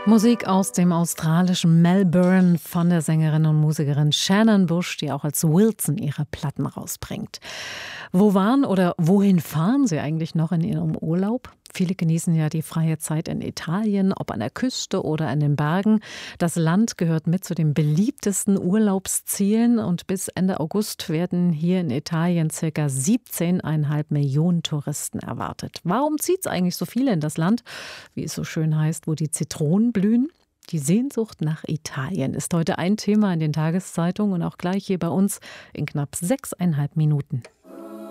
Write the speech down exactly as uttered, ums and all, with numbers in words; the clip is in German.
Musik aus dem australischen Melbourne von der Sängerin und Musikerin Shannon Bush, die auch als Wilson ihre Platten rausbringt. Wo waren oder wohin fahren Sie eigentlich noch in Ihrem Urlaub? Viele genießen ja die freie Zeit in Italien, ob an der Küste oder in den Bergen. Das Land gehört mit zu den beliebtesten Urlaubszielen und bis Ende August werden hier in Italien ca. siebzehn Komma fünf Millionen Touristen erwartet. Warum zieht es eigentlich so viele in das Land, wie es so schön heißt, wo die Zitronen blühen? Die Sehnsucht nach Italien ist heute ein Thema in den Tageszeitungen und auch gleich hier bei uns in knapp sechseinhalb Minuten.